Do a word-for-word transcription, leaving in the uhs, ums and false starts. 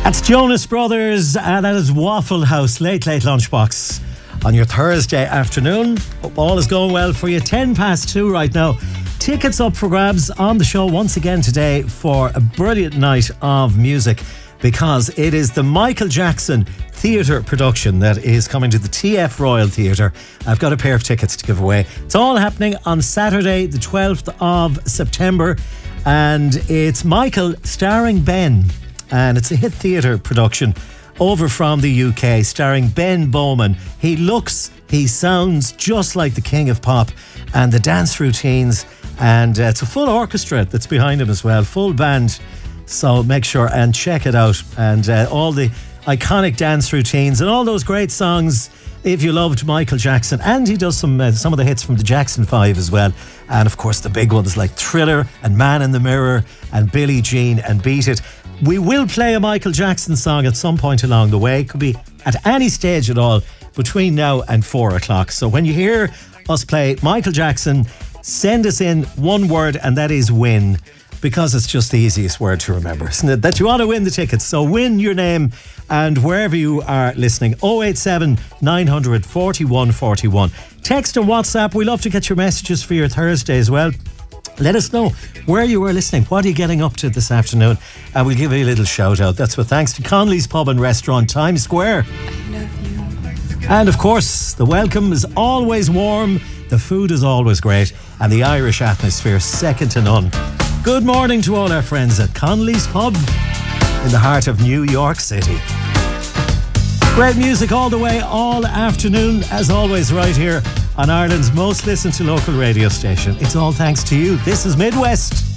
That's Jonas Brothers, and that is Waffle House, Late Late Lunchbox on your Thursday afternoon. Hope all is going well for you. ten past two right now. Tickets up for grabs on the show once again today for a brilliant night of music, because it is the Michael Jackson theatre production that is coming to the T F Royal Theatre. I've got a pair of tickets to give away. It's all happening on Saturday the twelfth of September, and it's Michael starring Ben, and it's a hit theatre production over from the U K starring Ben Bowman. He looks, he sounds just like the king of pop, and the dance routines, and uh, it's a full orchestra that's behind him as well, full band. So make sure and check it out, and uh, all the iconic dance routines and all those great songs if you loved Michael Jackson. And he does some uh, some of the hits from the Jackson five as well, and of course the big ones like Thriller and Man in the Mirror and Billie Jean and Beat It. We will play a Michael Jackson song at some point along the way. It could be at any stage at all between now and four o'clock. So when you hear us play Michael Jackson, send us in one word, and that is win, because it's just the easiest word to remember, isn't it? That you want to win the tickets. So win your name and wherever you are listening. oh eight seven, nine hundred, forty-one forty-one. Text and WhatsApp. We love to get your messages for your Thursday as well. Let us know where you were listening. What are you getting up to this afternoon? And we'll give you a little shout out. That's with thanks to Connolly's Pub and Restaurant, Times Square. And of course, the welcome is always warm, the food is always great, and the Irish atmosphere second to none. Good morning to all our friends at Connolly's Pub in the heart of New York City. Great music all the way, all afternoon, as always, right here on Ireland's most listened to local radio station. It's all thanks to you. This is Midwest.